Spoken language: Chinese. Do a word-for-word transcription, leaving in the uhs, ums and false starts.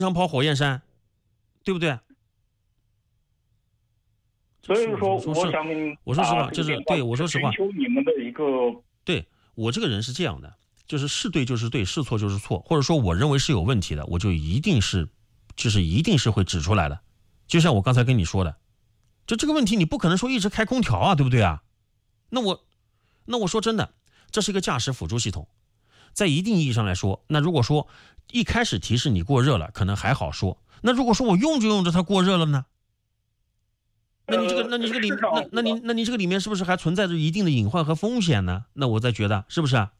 常跑火焰山，对不对？ 所以说， 我我想跟你， 我说实话，就是对我说实话， 寻求你们的一个， 对我这个人是这样的，就是是对就是对，是错就是错，或者说我认为是有问题的，我就一定是，就是一定是会指出来的。就像我刚才跟你说的，就这个问题你不可能说一直开空调啊，对不对啊？那我，那我说真的，这是一个驾驶辅助系统，在一定意义上来说，那如果说一开始提示你过热了，可能还好说。那如果说我用着用着它过热了呢？那你这个，那你这个里，那那你那你这个里面是不是还存在着一定的隐患和风险呢？那我再觉得是不是啊？